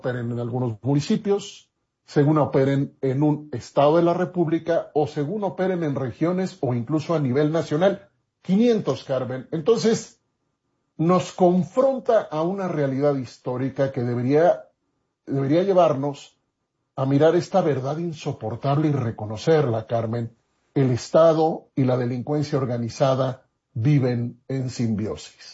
operen en algunos municipios, según operen en un estado de la República o según operen en regiones o incluso a nivel nacional. 500, Carmen. Entonces, nos confronta a una realidad histórica que debería llevarnos a mirar esta verdad insoportable y reconocerla, Carmen. El Estado y la delincuencia organizada viven en simbiosis.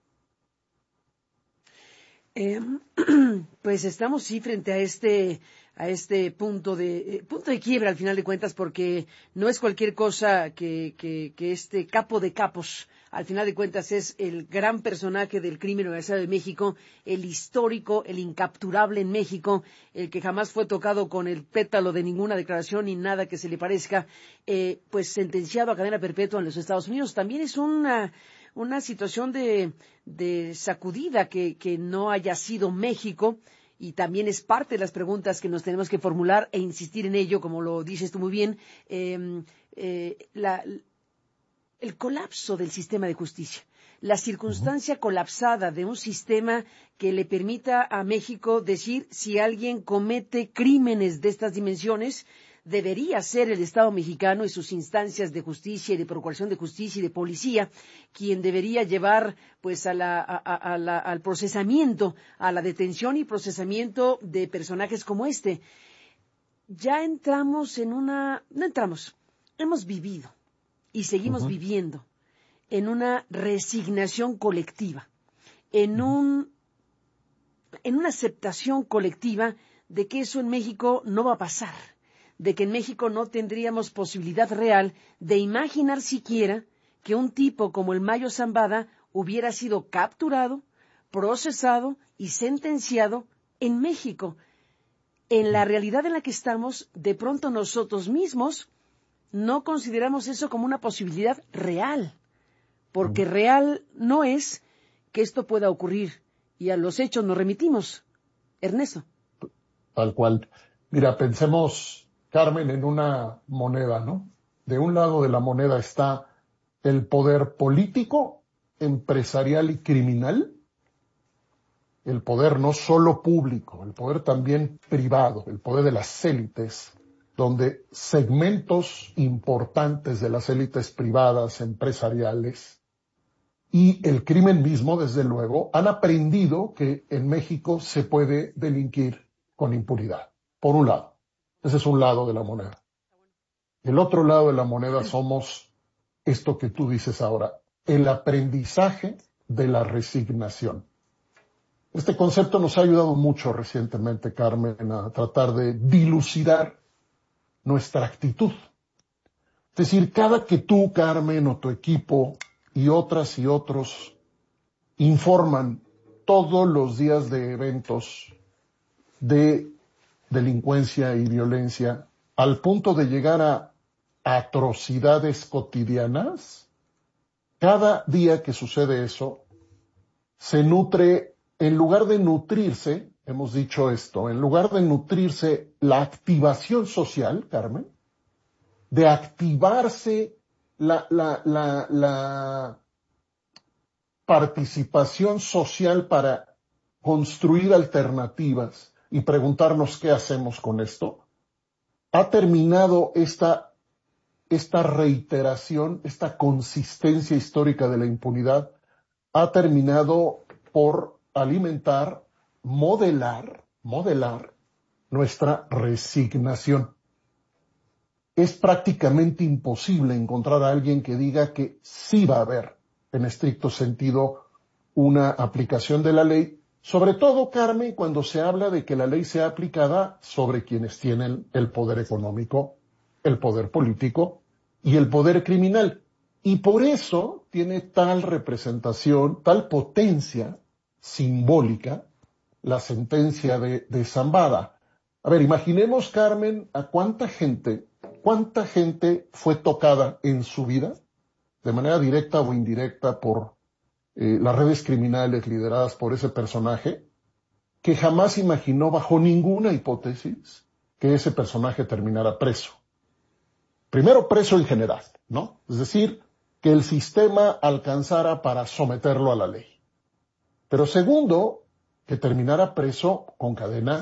Pues estamos sí frente a este punto de quiebra al final de cuentas, porque no es cualquier cosa que este capo de capos al final de cuentas es el gran personaje del crimen organizado de México, el histórico, el incapturable en México, el que jamás fue tocado con el pétalo de ninguna declaración ni nada que se le parezca, pues sentenciado a cadena perpetua en los Estados Unidos. También es una situación de sacudida que no haya sido México, y también es parte de las preguntas que nos tenemos que formular e insistir en ello, como lo dices tú muy bien, el colapso del sistema de justicia, la circunstancia colapsada de un sistema que le permita a México decir si alguien comete crímenes de estas dimensiones. Debería ser el Estado mexicano y sus instancias de justicia y de procuración de justicia y de policía quien debería llevar pues al procesamiento, a la detención y procesamiento de personajes como este. Ya entramos hemos vivido y seguimos viviendo en una resignación colectiva, en una aceptación colectiva de que eso en México no va a pasar, de que en México no tendríamos posibilidad real de imaginar siquiera que un tipo como el Mayo Zambada hubiera sido capturado, procesado y sentenciado en México. En la realidad en la que estamos, de pronto nosotros mismos no consideramos eso como una posibilidad real, porque real no es que esto pueda ocurrir, y a los hechos nos remitimos. Ernesto. Tal cual. Mira, pensemos, Carmen, en una moneda, ¿no? De un lado de la moneda está el poder político, empresarial y criminal, el poder no solo público, el poder también privado, el poder de las élites, donde segmentos importantes de las élites privadas, empresariales, y el crimen mismo, desde luego, han aprendido que en México se puede delinquir con impunidad, por un lado. Ese es un lado de la moneda. El otro lado de la moneda somos esto que tú dices ahora, el aprendizaje de la resignación. Este concepto nos ha ayudado mucho recientemente, Carmen, a tratar de dilucidar nuestra actitud. Es decir, cada que tú, Carmen, o tu equipo y otras y otros informan todos los días de eventos de delincuencia y violencia al punto de llegar a atrocidades cotidianas, cada día que sucede eso, se nutre, en lugar de nutrirse, hemos dicho esto, en lugar de nutrirse la activación social, Carmen, de activarse la participación social para construir alternativas y preguntarnos qué hacemos con esto, ha terminado esta reiteración, esta consistencia histórica de la impunidad, ha terminado por alimentar, modelar nuestra resignación. Es prácticamente imposible encontrar a alguien que diga que sí va a haber, en estricto sentido, una aplicación de la ley, sobre todo, Carmen, cuando se habla de que la ley sea aplicada sobre quienes tienen el poder económico, el poder político y el poder criminal. Y por eso tiene tal representación, tal potencia simbólica, la sentencia de Zambada. A ver, imaginemos, Carmen, a cuánta gente fue tocada en su vida, de manera directa o indirecta, por las redes criminales lideradas por ese personaje, que jamás imaginó bajo ninguna hipótesis que ese personaje terminara preso. Primero, preso en general, ¿no? Es decir, que el sistema alcanzara para someterlo a la ley. Pero segundo, que terminara preso con cadena